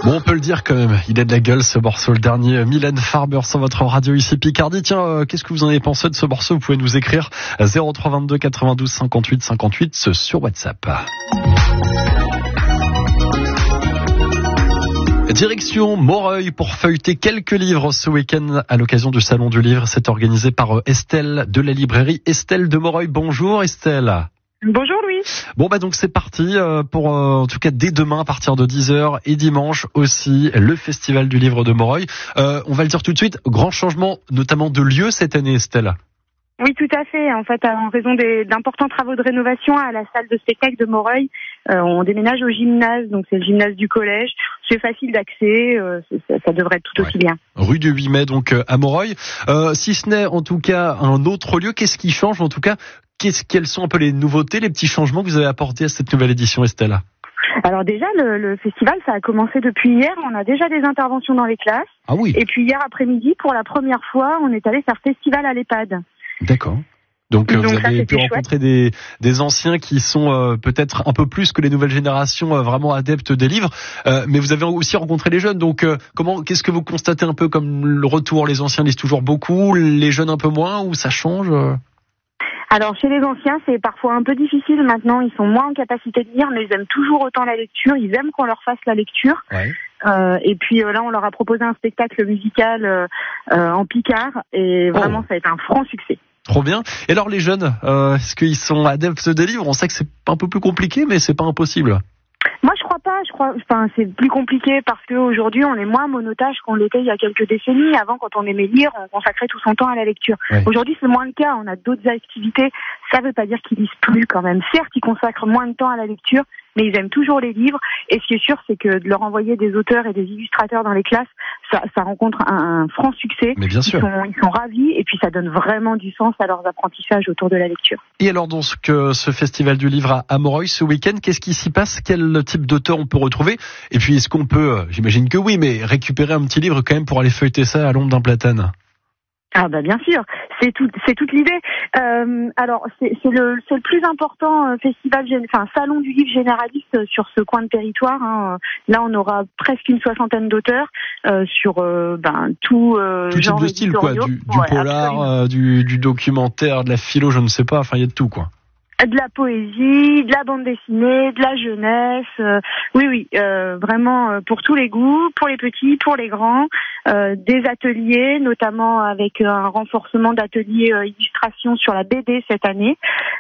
Bon, on peut le dire quand même, il a de la gueule ce morceau, le dernier Mylène Farmer sur votre radio ici Picardie. Tiens, qu'est-ce que vous en avez pensé de ce morceau? Vous pouvez nous écrire 0322 92 58 58 sur WhatsApp. Direction Moreuil pour feuilleter quelques livres ce week-end à l'occasion du Salon du Livre. C'est organisé par Estelle de la librairie Estelle de Moreuil. Bonjour Estelle. Bonjour Louis. Bon donc c'est parti pour en tout cas dès demain à partir de 10h et dimanche aussi le Festival du Livre de Moreuil. On va le dire tout de suite, grand changement notamment de lieu cette année Estelle. Oui, tout à fait. En fait, en raison d'importants travaux de rénovation à la salle de spectacle de Moreuil, on déménage au gymnase, donc c'est le gymnase du collège. C'est facile d'accès, ça devrait être tout aussi bien. Rue du 8 mai, donc à Moreuil. Si ce n'est en tout cas un autre lieu, qu'est-ce qui change en tout cas? Quelles sont un peu les nouveautés, les petits changements que vous avez apportés à cette nouvelle édition, Estelle? Alors déjà, le festival, ça a commencé depuis hier. On a déjà des interventions dans les classes. Ah oui. Et puis hier après-midi, pour la première fois, on est allé faire festival à l'EHPAD. D'accord. Donc vous avez pu rencontrer chouette. des anciens qui sont peut-être un peu plus que les nouvelles générations vraiment adeptes des livres, mais vous avez aussi rencontré les jeunes. Donc qu'est-ce que vous constatez un peu comme le retour? Les anciens lisent toujours beaucoup, les jeunes un peu moins, ou ça change? Alors chez les anciens, c'est parfois un peu difficile maintenant. Ils sont moins en capacité de lire, mais ils aiment toujours autant la lecture. Ils aiment qu'on leur fasse la lecture. Ouais. Et puis là, on leur a proposé un spectacle musical en Picard, et vraiment, ça a été un franc succès. Trop bien. Et alors les jeunes, est-ce qu'ils sont adeptes des livres? On sait que c'est un peu plus compliqué, mais c'est pas impossible. Moi, je crois pas. C'est plus compliqué parce qu'aujourd'hui, on est moins monotage qu'on l'était il y a quelques décennies. Avant, quand on aimait lire, on consacrait tout son temps à la lecture. Ouais. Aujourd'hui, c'est moins le cas. On a d'autres activités. Ça veut pas dire qu'ils lisent plus quand même. Certes, ils consacrent moins de temps à la lecture, mais ils aiment toujours les livres. Et ce qui est sûr, c'est que de leur envoyer des auteurs et des illustrateurs dans les classes, ça rencontre un franc succès. Mais bien sûr. Ils sont ravis, et puis ça donne vraiment du sens à leurs apprentissages autour de la lecture. Et alors, dans ce Festival du Livre à Moreuil ce week-end, qu'est-ce qui s'y passe? Quel type d'auteur on peut retrouver? Et puis, est-ce qu'on peut, j'imagine que oui, mais récupérer un petit livre quand même pour aller feuilleter ça à l'ombre d'un platane? Ah bah bien sûr, c'est toute l'idée. Alors c'est le plus important salon du livre généraliste sur ce coin de territoire. Hein. Là, on aura presque une 60aine d'auteurs sur tout genre type de style, quoi, du polar, du documentaire, de la philo, je ne sais pas. Enfin, il y a de tout, quoi. De la poésie, de la bande dessinée, de la jeunesse, oui, vraiment pour tous les goûts, pour les petits, pour les grands, des ateliers, notamment avec un renforcement d'ateliers illustration sur la BD cette année.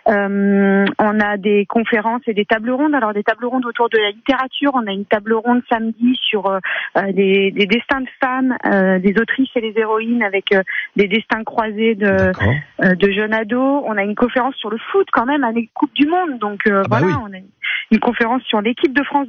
On a des conférences et des tables rondes. Alors des tables rondes autour de la littérature. On a une table ronde samedi sur des destins de femmes, des autrices et les héroïnes avec des destins croisés de jeunes ados. On a une conférence sur le foot quand même, année Coupe du Monde. Donc on a une conférence sur l'équipe de France